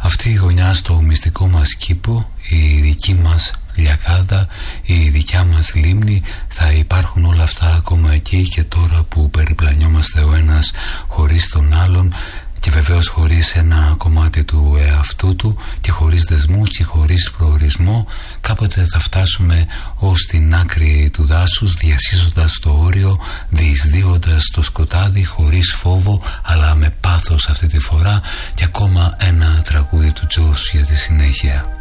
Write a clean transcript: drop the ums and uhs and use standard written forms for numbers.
αυτή η γωνιά στο μυστικό μας κήπο, η δική μας λιακάδα, η δικιά μας λίμνη, θα υπάρχουν όλα αυτά ακόμα εκεί και τώρα που περιπλανιόμαστε ο ένας χωρίς τον άλλον, και βεβαίως χωρίς ένα κομμάτι του εαυτού του και χωρίς δεσμούς και χωρίς προορισμό. Κάποτε θα φτάσουμε ως την άκρη του δάσους, διασχίζοντας το όριο, διεισδύοντας το σκοτάδι χωρίς φόβο αλλά με πάθος αυτή τη φορά, και ακόμα ένα τραγούδι του Τζος για τη συνέχεια.